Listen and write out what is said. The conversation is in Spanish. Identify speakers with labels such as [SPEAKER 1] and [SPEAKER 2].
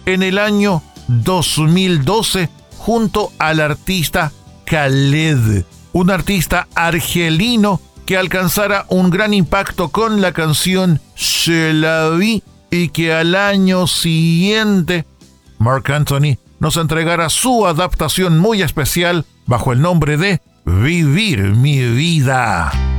[SPEAKER 1] en el año 2012 junto al artista Khaled, un artista argelino que alcanzara un gran impacto con la canción C'est la vie y que al año siguiente Marc Anthony nos entregara su adaptación muy especial bajo el nombre de Vivir mi vida.